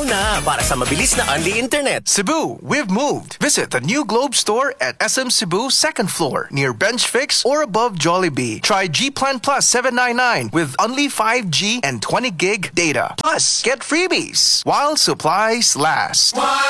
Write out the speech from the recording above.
na para sa mabilis na unli internet. Cebu, we've moved. Visit the new Globe store at SM Cebu 2nd floor near Bench Fix or above Jollibee. Try G Plan Plus 799 with only 5G and 20 gig data. Plus, get freebies while supplies last.